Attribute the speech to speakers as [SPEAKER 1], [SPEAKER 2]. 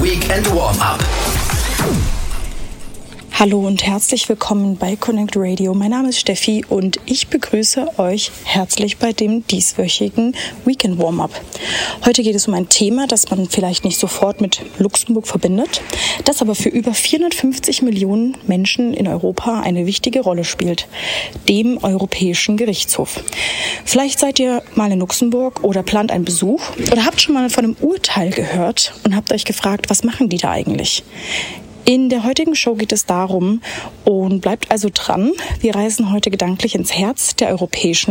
[SPEAKER 1] Weekend Warm-Up.
[SPEAKER 2] Hallo und herzlich willkommen bei Connect Radio. Mein Name ist Steffi und ich begrüße euch herzlich bei dem dieswöchigen Weekend Warm-Up. Heute geht es um ein Thema, das man vielleicht nicht sofort mit Luxemburg verbindet, das aber für über 450 Millionen Menschen in Europa eine wichtige Rolle spielt, dem Europäischen Gerichtshof. Vielleicht seid ihr mal in Luxemburg oder plant einen Besuch oder habt schon mal von einem Urteil gehört und habt euch gefragt, was machen die da eigentlich? In der heutigen Show geht es darum und bleibt also dran. Wir reisen heute gedanklich ins Herz der Europäischen